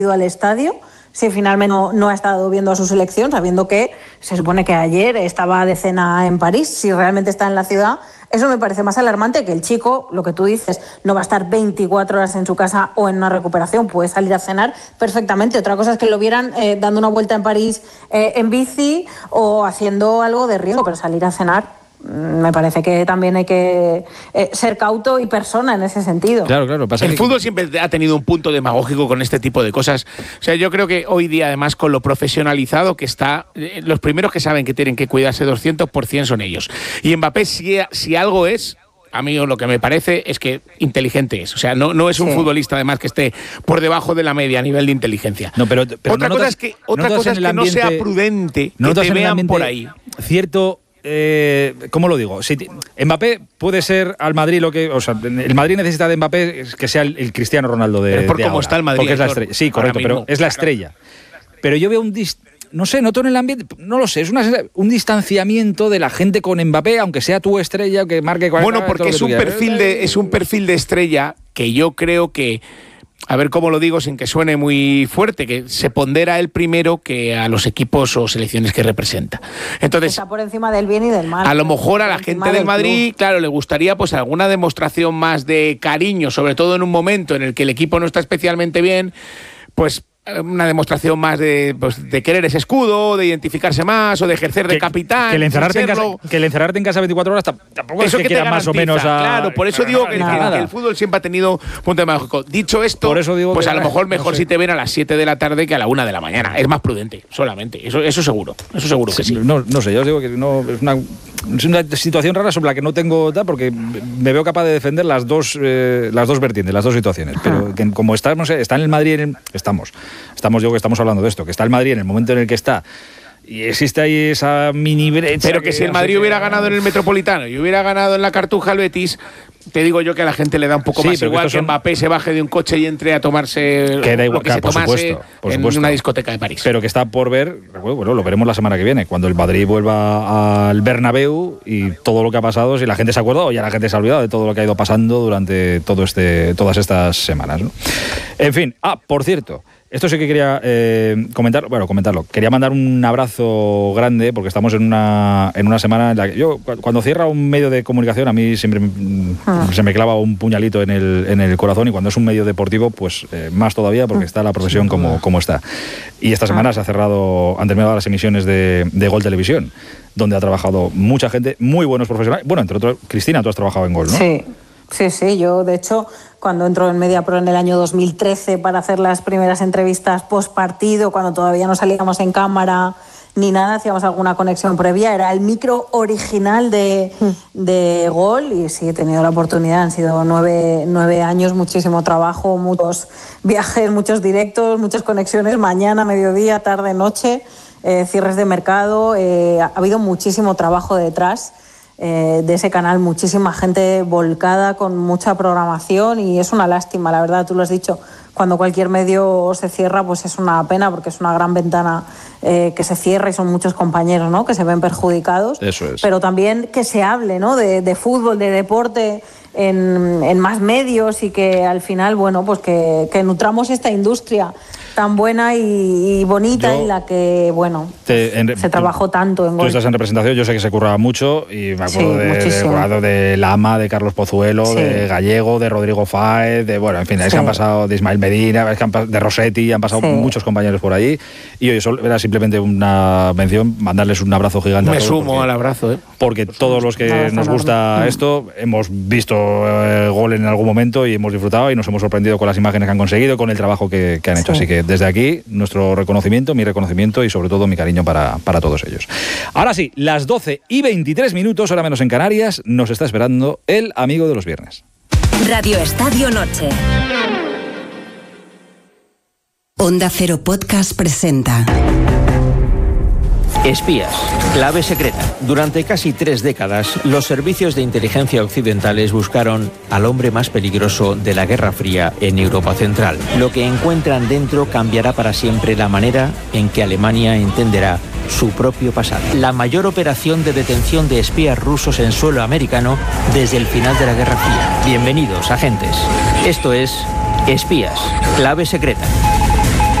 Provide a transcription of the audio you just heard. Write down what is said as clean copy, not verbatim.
ido al estadio si finalmente no ha estado viendo a su selección, sabiendo que se supone que ayer estaba de cena en París? Si realmente está en la ciudad, eso me parece más alarmante que el chico, lo que tú dices, no va a estar 24 horas en su casa o en una recuperación, puede salir a cenar perfectamente. Otra cosa es que lo vieran dando una vuelta en París en bici o haciendo algo de riesgo, pero salir a cenar, me parece que también hay que ser cauto y persona en ese sentido. Claro. El fútbol siempre ha tenido un punto demagógico con este tipo de cosas. O sea, yo creo que hoy día, además, con lo profesionalizado que está, los primeros que saben que tienen que cuidarse 200% son ellos. Y Mbappé, si algo es, a mí lo que me parece es que inteligente es. O sea, no es un futbolista, además, que esté por debajo de la media a nivel de inteligencia. No, pero otra cosa es que no sea prudente, que te vean por ahí. Cierto. ¿Cómo lo digo? Si Mbappé puede ser al Madrid lo que... O sea, el Madrid necesita de Mbappé que sea el Cristiano Ronaldo de por cómo ahora, está el Madrid. Porque es la estrella. Sí, correcto, pero es la estrella. Pero yo veo no sé, noto en el ambiente, no lo sé, es un distanciamiento de la gente con Mbappé, aunque sea tu estrella, que marque... Bueno, porque es un perfil de estrella que yo creo que... A ver cómo lo digo sin que suene muy fuerte, que se pondera él primero que a los equipos o selecciones que representa. Entonces, está por encima del bien y del mal. A lo mejor a la gente del Madrid, claro, le gustaría pues alguna demostración más de cariño, sobre todo en un momento en el que el equipo no está especialmente bien, pues una demostración más de querer ese escudo, de identificarse más o de ejercer de capitán. Que el encerrarte en casa 24 horas tampoco es que quiera más o menos Claro, por eso digo que el fútbol siempre ha tenido punto mágico. Dicho esto, por eso digo pues que, a lo mejor si te ven a las 7 de la tarde que a la 1 de la mañana. Es más prudente, solamente. Eso seguro. Eso seguro que sí. No sé, yo os digo que no es una situación rara sobre la que no tengo tal, porque me veo capaz de defender las dos vertientes, las dos situaciones. Pero que como está en el Madrid, estamos hablando de esto, que está el Madrid en el momento en el que está y existe ahí esa mini brecha. Pero que si el Madrid hubiera ganado en el Metropolitano y hubiera ganado en la Cartuja al Betis, te digo yo que a la gente le da un poco más igual que Mbappé se baje de un coche y entre a tomarse lo que se tomase en una discoteca de París. Pero que está por ver, bueno, lo veremos la semana que viene, cuando el Madrid vuelva al Bernabéu y todo lo que ha pasado, si la gente se ha acordado o ya la gente se ha olvidado de todo lo que ha ido pasando durante todas estas semanas, ¿no? En fin, por cierto, esto sí que quería comentarlo. Quería mandar un abrazo grande porque estamos en una semana en la que yo, cuando cierra un medio de comunicación, a mí siempre se me clava un puñalito en el corazón, y cuando es un medio deportivo, pues más todavía, porque está la profesión como está. Y esta semana han terminado las emisiones de Gol Televisión, donde ha trabajado mucha gente, muy buenos profesionales. Bueno, entre otros, Cristina, tú has trabajado en Gol, ¿no? Sí, yo de hecho cuando entro en Mediapro en el año 2013 para hacer las primeras entrevistas post partido, cuando todavía no salíamos en cámara ni nada, hacíamos alguna conexión previa, era el micro original de Gol, y sí, he tenido la oportunidad, han sido 9 años, muchísimo trabajo, muchos viajes, muchos directos, muchas conexiones, mañana, mediodía, tarde, noche, cierres de mercado, ha habido muchísimo trabajo detrás de ese canal, muchísima gente volcada con mucha programación, y es una lástima, la verdad, tú lo has dicho, cuando cualquier medio se cierra, pues es una pena, porque es una gran ventana que se cierra y son muchos compañeros, ¿no?, que se ven perjudicados. Eso es. Pero también que se hable, ¿no?, de fútbol, de deporte en más medios, y que al final, bueno, pues que nutramos esta industria tan buena y bonita, en la que, bueno, se trabajó tanto en Gol. Tú estás en representación, yo sé que se curraba mucho, y me acuerdo de Lama, de Carlos Pozuelo, de Gallego, de Rodrigo Fáez, en fin, es que han pasado de Ismael Medina, de Rossetti, han pasado muchos compañeros por ahí, y hoy eso era simplemente una mención, mandarles un abrazo gigante. Me sumo al abrazo, porque todos los que nos gusta esto, hemos visto Gol en algún momento y hemos disfrutado y nos hemos sorprendido con las imágenes que han conseguido, con el trabajo que han hecho, así que desde aquí, nuestro reconocimiento, mi reconocimiento y sobre todo mi cariño para todos ellos. Ahora sí, las 12:23, hora menos en Canarias, nos está esperando el amigo de los viernes. Radio Estadio Noche. Onda Cero Podcast presenta Espías, clave secreta. Durante casi 3 décadas, los servicios de inteligencia occidentales buscaron al hombre más peligroso de la Guerra Fría en Europa Central. Lo que encuentran dentro cambiará para siempre la manera en que Alemania entenderá su propio pasado. La mayor operación de detención de espías rusos en suelo americano desde el final de la Guerra Fría. Bienvenidos, agentes. Esto es Espías, clave secreta.